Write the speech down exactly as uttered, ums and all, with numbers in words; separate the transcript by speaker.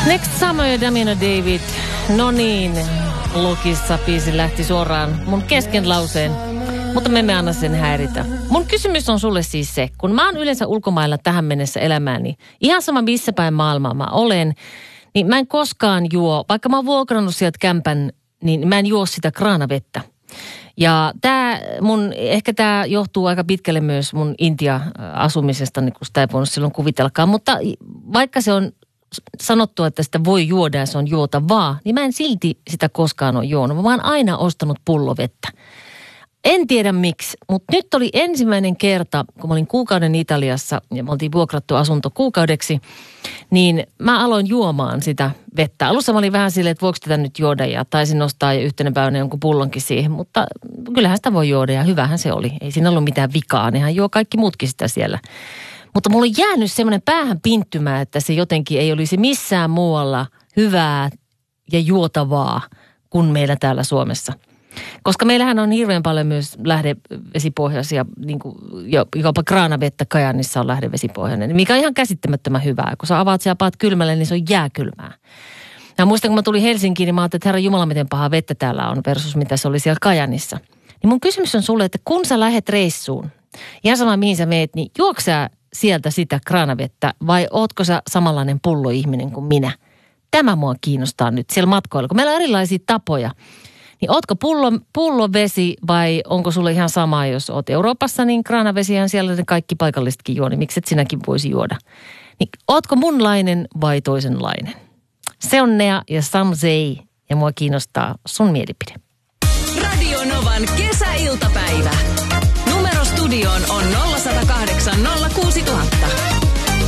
Speaker 1: Next Summer ja Damiano David. No niin, Lokissa biisi lähti suoraan mun kesken lauseen, mutta me emme anna sen häiritä. Mun kysymys on sulle siis se, kun mä oon yleensä ulkomailla tähän mennessä elämääni, ihan sama missä päin maailmaa mä olen, niin mä en koskaan juo, vaikka mä oon vuokrannut sieltä kämpän, niin mä en juo sitä kraanavettä. Ja tää mun, ehkä tää johtuu aika pitkälle myös mun Intia-asumisesta, niin kun sitä ei voinut silloin kuvitellakaan, mutta vaikka se on sanottu, että sitä voi juoda ja se on juotavaa, niin mä en silti sitä koskaan ole juonut. Mä oon aina ostanut pullovettä. En tiedä miksi, mutta nyt oli ensimmäinen kerta, kun mä olin kuukauden Italiassa ja me oltiin vuokrattu asunto kuukaudeksi, niin mä aloin juomaan sitä vettä. Alussa mä olin vähän silleen, että voiko tätä nyt juoda ja taisin nostaa jo yhtenä päivänä jonkun pullonkin siihen, mutta kyllähän sitä voi juoda ja hyvähän se oli. Ei siinä ollut mitään vikaa, nehän juo kaikki muutkin sitä siellä. Mutta mulla on jäänyt semmoinen päähän pinttymä, että se jotenkin ei olisi missään muualla hyvää ja juotavaa kuin meillä täällä Suomessa. Koska meillähän on hirveän paljon myös lähdevesipohjaisia, niin kuin jopa kraanavettä Kajaanissa on lähdevesipohjainen, mikä on ihan käsittämättömän hyvää. Kun sä avaat siellä paat kylmälle, niin se on jääkylmää. Ja muistan, kun mä tulin Helsinkiin, niin mä ajattelin, että herra Jumala, miten paha vettä täällä on versus mitä se oli siellä Kajaanissa. Niin mun kysymys on sulle, että kun sä lähet reissuun, ihan sama mihin sä meet, niin juoksä sä sieltä sitä kraanavettä vai ootko sä samanlainen pulloihminen kuin minä? Tämä mua kiinnostaa nyt siellä matkoilla, kun meillä on erilaisia tapoja. Niin ootko pullo, pullovesi vai onko sulle ihan sama, jos oot Euroopassa, niin kraanavesihän siellä ne kaikki paikallisetkin juo, niin miksi et sinäkin voisi juoda? Niin ootko munlainen vai toisenlainen? Se on Nea ja Samsei ja mua kiinnostaa sun mielipide.
Speaker 2: Radio Novan kesäiltapäivä. Numero studioon on nolla yksi nolla kahdeksan nolla kuusi nolla nolla nolla.